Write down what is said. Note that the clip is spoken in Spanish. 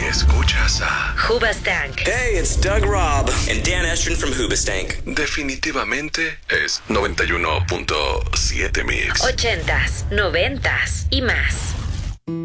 Escuchas a Hoobastank. Hey, it's Doug Robb and Dan Estrin from Hoobastank. Definitivamente es 91.7 Mix. 80s, 90s y más.